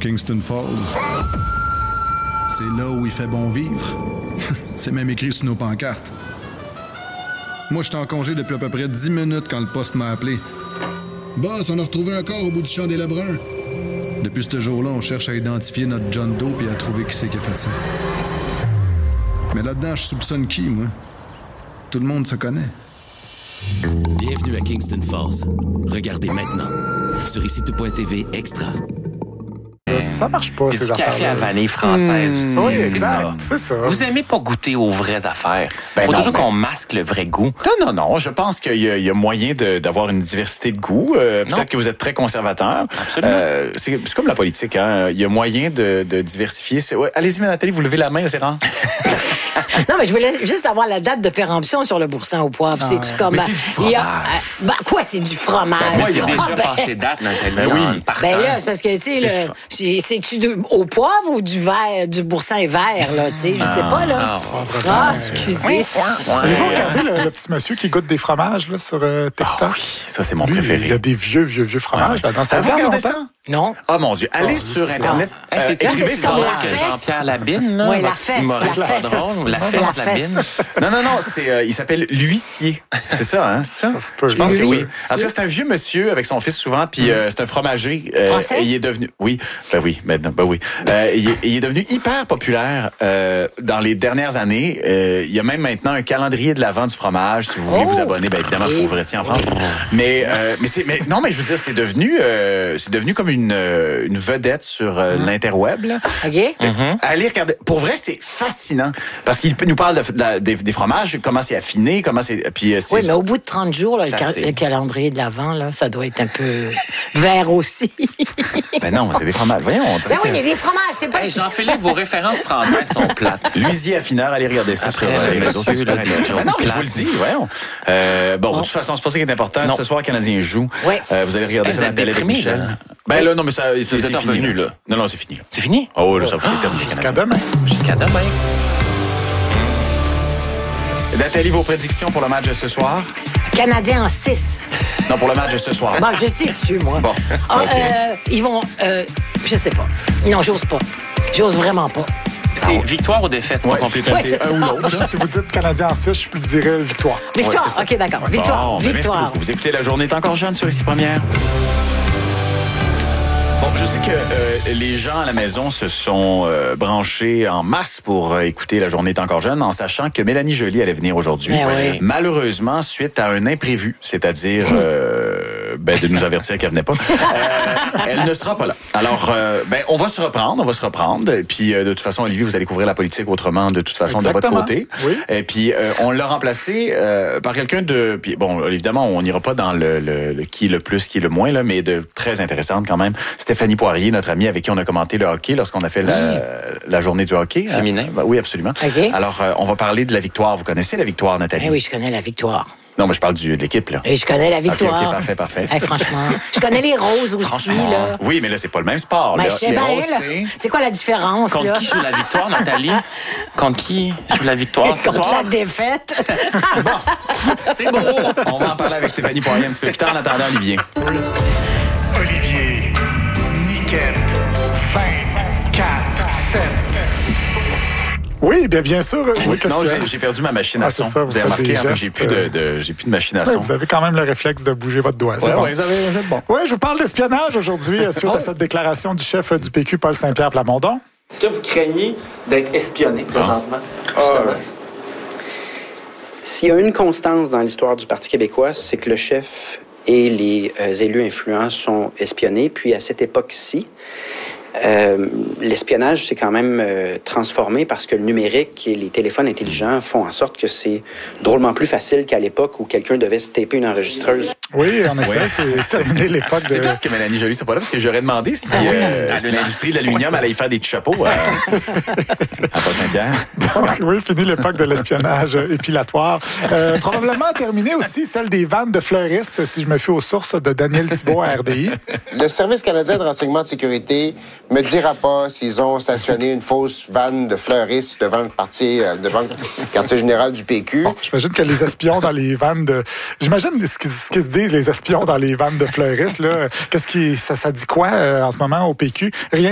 Kingston Falls. C'est là où il fait bon vivre. C'est même écrit sur nos pancartes. Moi, j'étais en congé depuis à peu près 10 minutes quand le poste m'a appelé. Boss, on a retrouvé un corps au bout du champ des Lebrun. Depuis ce jour-là, on cherche à identifier notre John Doe et à trouver qui c'est qui a fait ça. Mais là-dedans, je soupçonne qui, moi? Tout le monde se connaît. Bienvenue à Kingston Falls. Regardez maintenant sur ici-tout.tv Extra. Ça marche pas, C'est ces du café affaires-là. à vanille française aussi. Oui, c'est exact. ça. C'est ça. Vous aimez pas goûter aux vraies affaires. Ben Faut non, toujours mais- qu'on masque le vrai goût. Non. Je pense qu'il y a moyen d'avoir une diversité de goût. Peut-être que vous êtes très conservateur. Absolument. C'est comme la politique. Hein? Il y a moyen de diversifier. Ouais, allez-y, Nathalie, vous levez la main, c'est rare. Non, mais je voulais juste avoir la date de péremption sur le boursin au poivre. C'est-tu comme... Mais c'est du il y a- fromage. quoi, c'est du fromage? Moi, il a Ah, déjà ben, passé date, Nathalie. Ben oui. en partant. Ben là, c'est parce que, tu sais, c'est-tu au poivre ou du verre, du boursin vert, là, tu sais, je sais pas, là. Excusez. Avez-vous regardé le petit monsieur qui goûte des fromages là, sur TikTok? Ça, c'est mon Lui, préféré. il a des vieux fromages là, dans sa Vous vie. regardez longtemps. ça? Non? Oh mon Dieu, allez sur Internet. Hey, c'est écrivez c'est comme drôle la que fesse. Jean-Pierre Labine, là. Ouais, la votre fesse, humoriste la fesse. drôle, la Non, fesse la Labine. Non, il s'appelle l'huissier. C'est ça, hein? C'est ça? Ça se peut. Je pense que oui. Oui. En tout cas, c'est un vieux monsieur avec son fils souvent, puis c'est un fromager. Français? Et il est devenu... Oui, maintenant, oui. Il est devenu hyper populaire dans les dernières années. Il y a même maintenant un calendrier de l'Avent du fromage. Si vous voulez vous abonner, bien évidemment, il faut vous rester en France. Mais je veux dire, c'est devenu comme une vedette sur l'interweb. Là. OK? Allez regarder. Pour vrai, c'est fascinant. Parce qu'il nous parle des fromages, comment c'est affiné, comment c'est... Puis, Oui, mais au bout de 30 jours, là, Assez. le calendrier de l'Avent, là, ça doit être un peu vert aussi. Ben non, c'est des fromages. Voyons, on dirait Ben oui, que- mais des fromages, c'est pas... Hey, Jean-Philippe, vos références françaises sont plates. L'huisier affineur, allez regarder ça Après, sur les le réseaux monsieur, sociaux. là, de Joe Ben non, mais je Platt. vous le dis, voyons. De toute façon, c'est pas ça qui est important. Non. Ce soir, le Canadien joue. Ouais. Vous allez regarder Hey, ça vous dans la êtes télé avec déprimé, Michel. là. Ben là, non, mais ça, c'est êtes fini, revenu, là. Non, c'est fini. Là. C'est fini? Oh, là, ça c'est terminé. Jusqu'à Canadien. demain. Jusqu'à demain. Nathalie, vos prédictions pour le match de ce soir? Canadien en 6. Non, pour le match de ce soir. Bon, je sais dessus, moi. Bon. Ah, ils vont... je sais pas. Non, j'ose pas. J'ose vraiment pas. C'est victoire ou défaite? C'est Ouais, pas compliqué. Ouais, c'est un ou ça. l'autre. Si vous dites Canadien en 6, je dirais victoire. Victoire, Ouais, c'est ça. OK, d'accord. Victoire, Bon, ben, merci victoire. beaucoup. Vous écoutez La Journée est encore jeune sur Ici Première. Bon, je sais que les gens à la maison se sont branchés en masse pour écouter La Journée est encore jeune, en sachant que Mélanie Joly allait venir aujourd'hui. Eh oui. Malheureusement, suite à un imprévu, c'est-à-dire de nous avertir qu'elle venait pas, elle ne sera pas là. Alors, on va se reprendre. Et puis, de toute façon, Olivier, vous allez couvrir la politique autrement, de toute façon, Exactement. de votre côté. Oui. Et puis, on l'a remplacé par quelqu'un de... Puis, bon, évidemment, on n'ira pas dans le qui est le plus, qui est le moins, là, mais de très intéressante quand même. Stéphanie Poirier, notre amie avec qui on a commenté le hockey lorsqu'on a fait la journée du hockey. Féminin. Oui, absolument. OK. Alors, on va parler de la victoire. Vous connaissez la victoire, Nathalie? Eh oui, je connais la victoire. Non, mais je parle de l'équipe, là. Et je connais la victoire. OK, parfait. Eh, franchement. Je connais les roses aussi, Franchement, là. oui, mais là, c'est pas le même sport. Ben, là. je sais Les bien, roses, là. c'est... C'est quoi la différence, Contre là? qui joue la victoire, Nathalie? Contre qui joue la victoire ce Contre soir? la défaite. C'est beau! On va en parler avec Stéphanie Poirier un petit peu plus tard. En attendant, Olivier. Olivier, Niquette, 24, 7. Oui, bien sûr. Oui, qu'est-ce Non, qu'il y a? j'ai perdu ma machine à Ah, c'est son. ça, vous avez faites remarqué, des hein, gestes, j'ai plus de machine à Oui, son. vous avez quand même le réflexe de bouger votre doigt. C'est bon. vous avez bon. Oui, je vous parle d'espionnage aujourd'hui suite à cette déclaration du chef du PQ, Paul Saint-Pierre Plamondon. Est-ce que vous craignez d'être espionné présentement? Justement. S'il y a une constance dans l'histoire du Parti québécois, c'est que le chef et les élus influents sont espionnés. Puis à cette époque-ci, l'espionnage s'est quand même transformé parce que le numérique et les téléphones intelligents font en sorte que c'est drôlement plus facile qu'à l'époque où quelqu'un devait se taper une enregistreuse. Oui, en effet, c'est terminé l'époque de... C'est clair que Mélanie Joly soit pas là parce que j'aurais demandé si l'industrie de l'aluminium allait y faire des petits chapeaux à Paul Saint-Pierre. Donc, oui, fini l'époque de l'espionnage épilatoire. Probablement terminé aussi celle des vannes de fleuristes, si je me fie aux sources de Daniel Thibault à RDI. Le Service canadien de renseignement de sécurité me dira pas s'ils ont stationné une fausse vanne de fleuristes devant le quartier général du PQ. Bon, j'imagine que les espions dans les vannes de... J'imagine ce qu'ils se disent, les espions dans les vannes de fleuristes, là. Ça dit quoi en ce moment au PQ? Rien